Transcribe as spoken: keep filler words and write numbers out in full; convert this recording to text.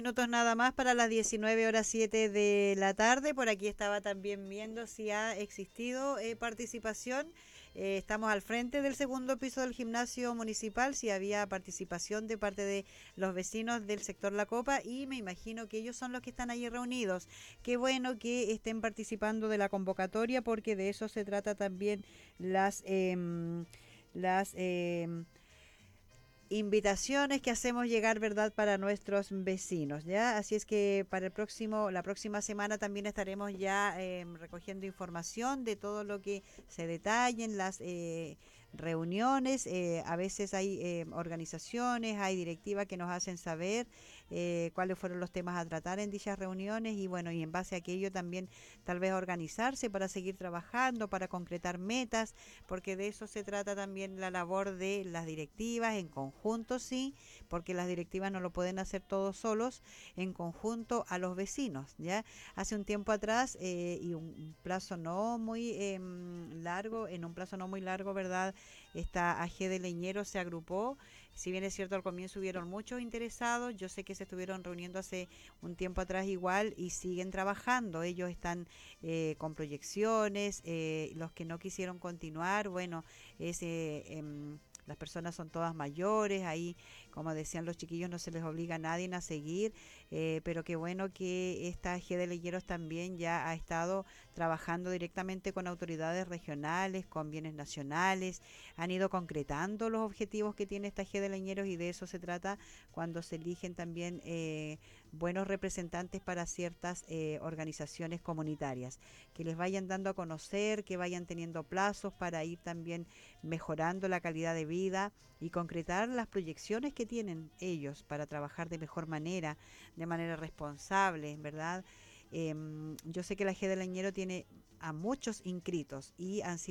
minutos nada más para las diecinueve horas siete de la tarde. Por aquí estaba también viendo si ha existido eh, participación. Eh, estamos al frente del segundo piso del gimnasio municipal, si había participación de parte de los vecinos del sector La Copa, y me imagino que ellos son los que están allí reunidos. Qué bueno que estén participando de la convocatoria, porque de eso se trata también las... Eh, las eh, invitaciones que hacemos llegar, ¿verdad?, para nuestros vecinos, ¿ya? Así es que para el próximo, la próxima semana también estaremos ya eh, recogiendo información de todo lo que se detallen las eh, reuniones. Eh, a veces hay eh, organizaciones, hay directivas que nos hacen saber eh, cuáles fueron los temas a tratar en dichas reuniones, y bueno, y en base a aquello también tal vez organizarse para seguir trabajando, para concretar metas, porque de eso se trata también la labor de las directivas, en conjunto sí, porque las directivas no lo pueden hacer todos solos, en conjunto a los vecinos, ¿ya? Hace un tiempo atrás, eh, y un plazo no muy eh, largo, en un plazo no muy largo, ¿verdad?, esta A G de Leñeros se agrupó. Si bien es cierto, al comienzo hubieron muchos interesados, yo sé que se estuvieron reuniendo hace un tiempo atrás igual y siguen trabajando. Ellos están eh, con proyecciones, eh, los que no quisieron continuar, bueno, es... Eh, eh, las personas son todas mayores, ahí, como decían los chiquillos, no se les obliga a nadie a seguir, eh, pero qué bueno que esta G de Leñeros también ya ha estado trabajando directamente con autoridades regionales, con bienes nacionales, han ido concretando los objetivos que tiene esta G de Leñeros, y de eso se trata cuando se eligen también eh, buenos representantes para ciertas eh, organizaciones comunitarias, que les vayan dando a conocer, que vayan teniendo plazos para ir también mejorando la calidad de vida y concretar las proyecciones que tienen ellos para trabajar de mejor manera, de manera responsable, ¿verdad? Eh, yo sé que la G de Leñero tiene a muchos inscritos y han sido